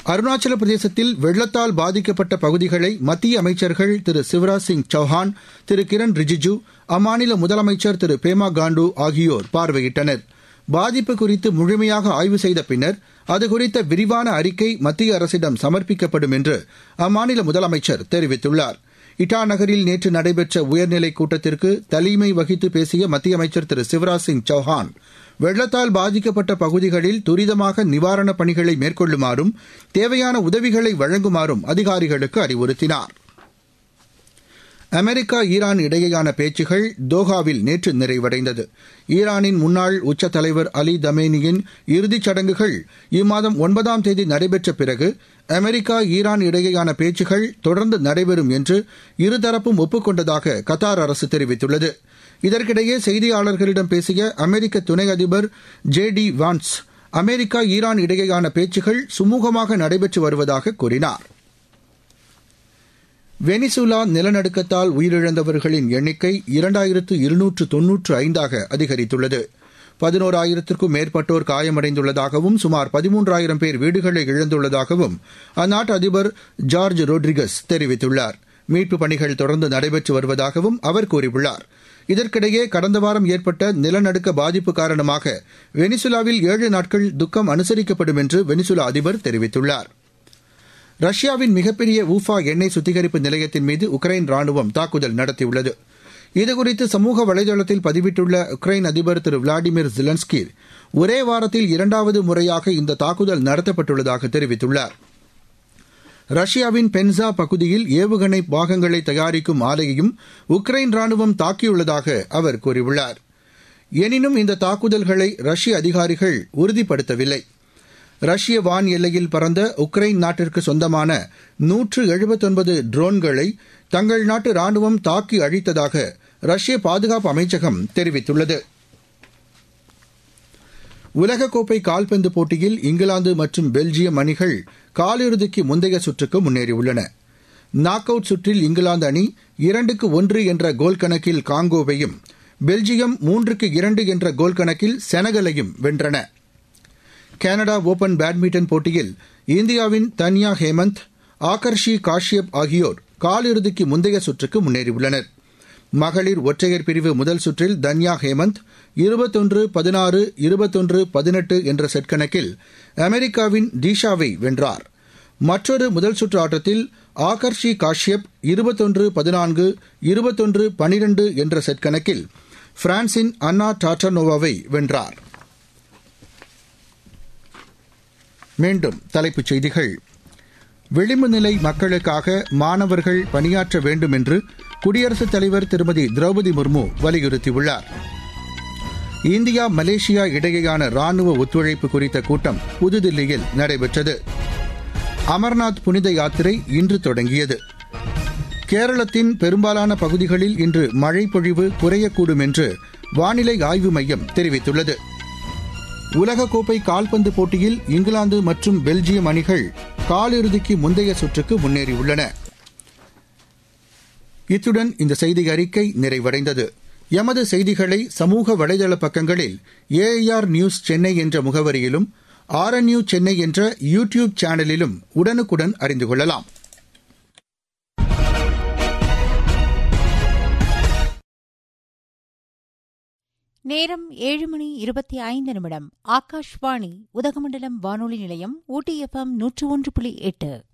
அருணாச்சல பிரதேசத்தில் வெள்ளத்தால் பாதிக்கப்பட்ட பகுதிகளை மத்திய அமைச்சர்கள் திரு சிவராஜ் சிங் சௌஹான், திரு கிரண் ரிஜிஜு, அம்மாநில முதலமைச்சர் திரு பேமா காண்டு ஆகியோர் பார்வையிட்டனர். பாதிப்பு குறித்து முழுமையாக ஆய்வு செய்த பின்னர் அதுகுறித்த விரிவான அறிக்கை மத்திய அரசிடம் சமர்ப்பிக்கப்படும் என்று அம்மாநில முதலமைச்சர் தெரிவித்துள்ளார். இட்டா நகரில் நேற்று நடைபெற்ற உயர்நிலைக் கூட்டத்திற்கு தலைமை வகித்து பேசிய மத்திய அமைச்சர் திரு சிவராஜ் சிங் சௌஹான், வெள்ளத்தால் பாதிக்கப்பட்ட பகுதிகளில் துரிதமாக நிவாரணப் பணிகளை மேற்கொள்ளுமாறும் தேவையான உதவிகளை வழங்குமாறும் அதிகாரிகளுக்கு அறிவுறுத்தினார். அமெரிக்கா ஈரான் இடையேயான பேச்சுகள் தோஹாவில் நேற்று நிறைவடைந்தது. ஈரானின் முன்னாள் உச்ச தலைவர் அலி தமேனியின் இறுதிச் சடங்குகள் இம்மாதம் 9ஆம் தேதி நடைபெற்ற பிறகு அமெரிக்கா ஈரான் இடையேயான பேச்சுகள் தொடர்ந்து நடைபெறும் என்று இருதரப்பும் ஒப்புக் கொண்டதாக கத்தார் அரசு தெரிவித்துள்ளது. இதற்கிடையே செய்தியாளர்களிடம் பேசிய அமெரிக்க துணை அதிபர் ஜே.டி. வான்ஸ், அமெரிக்கா ஈரான் இடையேயான பேச்சுகள் சுமூகமாக நடைபெற்று வருவதாக கூறினார். வெனிசுலா நிலநடுக்கத்தால் உயிரிழந்தவர்களின் எண்ணிக்கை 2295 அதிகரித்துள்ளது. 11,000க்கும் மேற்பட்டோர் காயமடைந்துள்ளதாகவும் சுமார் 13,000 பேர் வீடுகளை இழந்துள்ளதாகவும் அந்நாட்டு அதிபர் ஜார்ஜ் ரோட்ரிகஸ் தெரிவித்துள்ளார். மீட்புப் பணிகள் தொடர்ந்து நடைபெற்று வருவதாகவும் அவர் கூறியுள்ளார். இதற்கிடையே கடந்த வாரம் ஏற்பட்ட நிலநடுக்க பாதிப்பு காரணமாக வெனிசுலாவில் 7 நாட்கள் துக்கம் அனுசரிக்கப்படும் என்று வெனிசுலா அதிபர் தெரிவித்துள்ளார். ரஷ்யாவின் மிகப்பெரிய ஊஃபா எண்ணெய் சுத்திகரிப்பு நிலையத்தின் மீது உக்ரைன் ராணுவம் தாக்குதல் நடத்தியுள்ளது. இதுகுறித்து சமூக வலைதளத்தில் பதிவிட்டுள்ள உக்ரைன் அதிபர் திரு விளாடிமிர் ஜெலன்ஸ்கி, ஒரே வாரத்தில் 2வது முறையாக இந்த தாக்குதல் நடத்தப்பட்டுள்ளதாக தெரிவித்துள்ளார். ரஷ்யாவின் பென்சா பகுதியில் ஏவுகணை பாகங்களை தயாரிக்கும் ஆலையையும் உக்ரைன் ராணுவம் தாக்கியுள்ளதாக அவர் கூறியுள்ளார். எனினும் இந்த தாக்குதல்களை ரஷ்ய அதிகாரிகள் உறுதிப்படுத்தவில்லை. ரஷ்ய வான் எல்லையில் பறந்த உக்ரைன் நாட்டிற்கு சொந்தமான 179 ட்ரோன்களை தங்கள் நாட்டு ராணுவம் தாக்கி அழித்ததாக ரஷ்ய பாதுகாப்பு அமைச்சகம் தெரிவித்துள்ளது. உலகக்கோப்பை கால்பந்து போட்டியில் இங்கிலாந்து மற்றும் பெல்ஜியம் அணிகள் காலிறுதிக்கு முந்தைய சுற்றுக்கு முன்னேறியுள்ளன. நாக் அவுட் சுற்றில் இங்கிலாந்து அணி 2-1 என்ற கோல் கணக்கில் காங்கோவையும், பெல்ஜியம் 3-2 என்ற கோல் கணக்கில் செனகலையும் வென்றன. கனடா ஓபன் பேட்மிண்டன் போட்டியில் இந்தியாவின் தன்யா ஹேமந்த், ஆகர்ஷி காஷ்யப் ஆகியோர் காலிறுதிக்கு முந்தைய சுற்றுக்கு முன்னேறியுள்ளனர். மகளிர் ஒற்றையர் பிரிவு முதல் சுற்றில் தன்யா ஹேமந்த் 21-16, 21-18 என்ற செட் கணக்கில் அமெரிக்காவின் டீஷாவை வென்றார். மற்றொரு முதல் சுற்று ஆட்டத்தில் ஆகர்ஷி காஷ்யப் 21-14, 21-12 என்ற செட் கணக்கில் பிரான்சின் அன்னா டாட்டானோவாவை வென்றார். மீண்டும் தலைப்புச் செய்திகள். விளிம்பு நிலை மக்களுக்காக மாணவர்கள் பணியாற்ற வேண்டும் என்று குடியரசுத் தலைவர் திருமதி திரௌபதி முர்மு வலியுறுத்தியுள்ளார். இந்தியா மலேசியா இடையேயான ராணுவ ஒத்துழைப்பு குறித்த கூட்டம் புதுதில்லியில் நடைபெற்றது. அமர்நாத் புனித யாத்திரை இன்று தொடங்கியது. கேரளத்தின் பெரும்பாலான பகுதிகளில் இன்று மழை பொழிவு குறையக்கூடும் என்று வானிலை ஆய்வு மையம் தெரிவித்துள்ளது. உலகக்கோப்பை கால்பந்து போட்டியில் இங்கிலாந்து மற்றும் பெல்ஜியம் அணிகள் காலிறுதிக்கு முந்தைய சுற்றுக்கு முன்னேறியுள்ளன. இத்துடன் இந்த செய்தி அறிக்கை நிறைவடைந்தது. எமது செய்திகளை சமூக வலைதள பக்கங்களில் AIR நியூஸ் சென்னை என்ற முகவரியிலும் RNU சென்னை என்ற யூடியூப் சேனலிலும் உடனுக்குடன் அறிந்து கொள்ளலாம். நேரம் 7:25. ஆகாஷ்வாணி உதகமண்டலம் வானொலி நிலையம், ஊட்டி FM 101.8.